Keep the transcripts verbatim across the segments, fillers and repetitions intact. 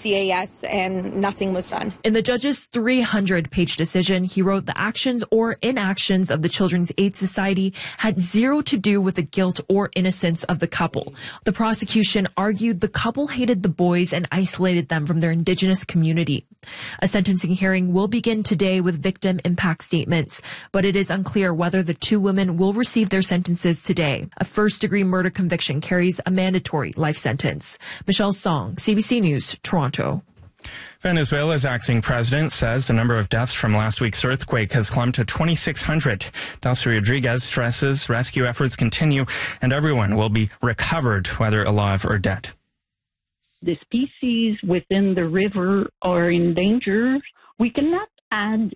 C A S, and nothing was done. In the judge's three hundred page decision, he wrote the actions or inactions of the Children's Aid Society had zero to do with the guilt or innocence of the couple. The prosecution argued the couple hated the boys and isolated them from their Indigenous community. A sentencing hearing will begin today with victim impact statements, but it is unclear whether the two women will receive their sentences today. A first-degree murder conviction carries a mandatory life sentence. Michelle Song, C B C News, Toronto. Venezuela's acting president says the number of deaths from last week's earthquake has climbed to twenty-six hundred. Delcy Rodriguez stresses rescue efforts continue and everyone will be recovered, whether alive or dead. The species within the river are in danger. We cannot add.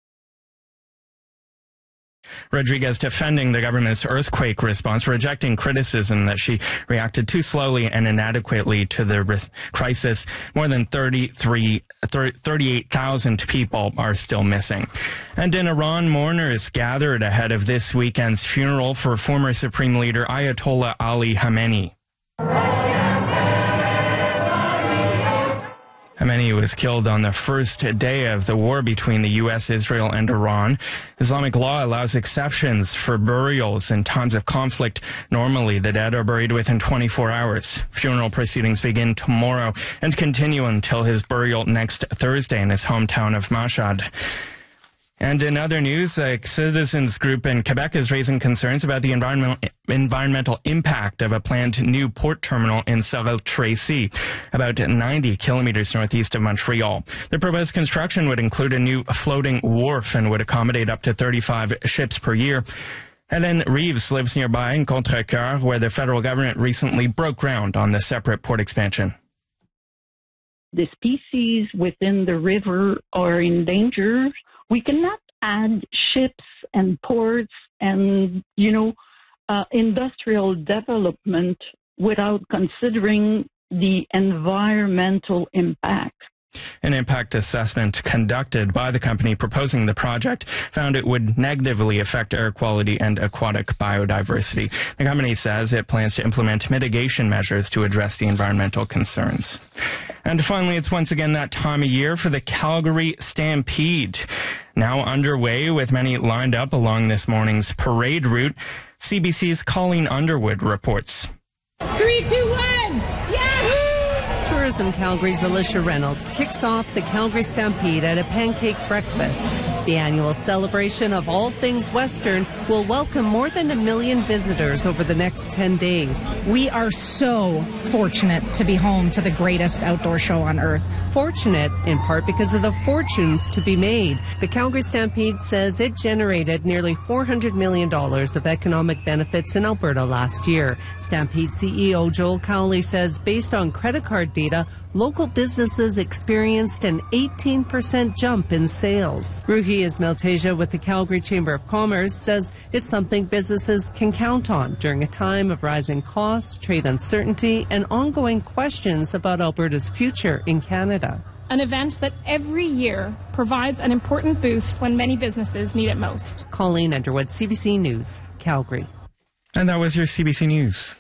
Rodriguez defending the government's earthquake response, rejecting criticism that she reacted too slowly and inadequately to the crisis. More than thirty-three, thirty-eight thousand people are still missing. And in Iran, mourners gathered ahead of this weekend's funeral for former Supreme Leader Ayatollah Ali Khamenei. Khamenei was killed on the first day of the war between the U S, Israel, and Iran. Islamic law allows exceptions for burials in times of conflict. Normally, the dead are buried within twenty-four hours. Funeral proceedings begin tomorrow and continue until his burial next Thursday in his hometown of Mashhad. And in other news, a citizens group in Quebec is raising concerns about the environmental environmental impact of a planned new port terminal in Sorel-Tracy, about ninety kilometers northeast of Montreal. The proposed construction would include a new floating wharf and would accommodate up to thirty-five ships per year. Helen Reeves lives nearby in Contrecoeur, where the federal government recently broke ground on the separate port expansion. The species within the river are in danger. We cannot add ships and ports and, you know, uh, industrial development without considering the environmental impact. An impact assessment conducted by the company proposing the project found it would negatively affect air quality and aquatic biodiversity. The company says it plans to implement mitigation measures to address the environmental concerns. And finally, it's once again that time of year for the Calgary Stampede. Now underway with many lined up along this morning's parade route. C B C's Colleen Underwood reports. Three, two, one, Yahoo! Tourism Calgary's Alicia Reynolds kicks off the Calgary Stampede at a pancake breakfast. The annual celebration of all things Western will welcome more than a million visitors over the next ten days. We are so fortunate to be home to the greatest outdoor show on earth. Fortunate, in part because of the fortunes to be made. The Calgary Stampede says it generated nearly four hundred million dollars of economic benefits in Alberta last year. Stampede C E O Joel Cowley says based on credit card data, local businesses experienced an eighteen percent jump in sales. Ruhi Ismail-Teja with the Calgary Chamber of Commerce says it's something businesses can count on during a time of rising costs, trade uncertainty, and ongoing questions about Alberta's future in Canada. An event that every year provides an important boost when many businesses need it most. Colleen Underwood, C B C News, Calgary. And that was your C B C News.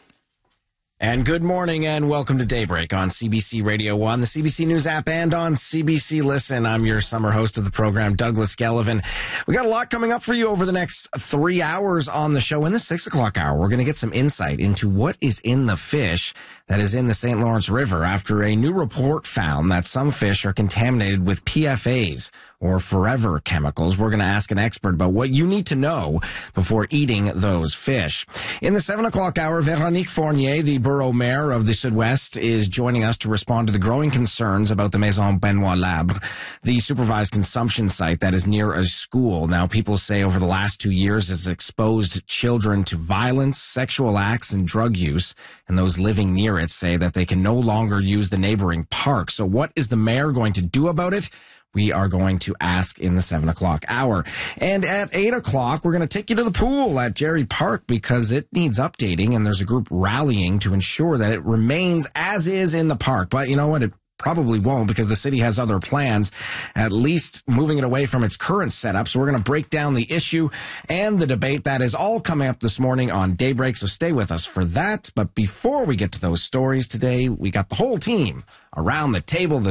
And good morning and welcome to Daybreak on C B C Radio one, the C B C News app, and on C B C Listen. I'm your summer host of the program, Douglas Gellivan. We got a lot coming up for you over the next three hours on the show. In the six o'clock hour, we're going to get some insight into what is in the fish that is in the Saint Lawrence River after a new report found that some fish are contaminated with P F As, or forever chemicals. We're going to ask an expert about what you need to know before eating those fish. In the seven o'clock hour, Véronique Fournier, the borough mayor of the Sud-West, is joining us to respond to the growing concerns about the Maison Benoit Labre, the supervised consumption site that is near a school. Now, people say over the last two years has exposed children to violence, sexual acts, and drug use, and those living near it say that they can no longer use the neighboring park. So what is the mayor going to do about it? We are going to ask in the seven o'clock hour. And at eight o'clock, we're going to take you to the pool at Jerry Park because it needs updating, and there's a group rallying to ensure that it remains as is in the park. But you know what? It probably won't because the city has other plans, at least moving it away from its current setup. So we're going to break down the issue and the debate. That is all coming up this morning on Daybreak, so stay with us for that. But before we get to those stories today, we got the whole team around the table this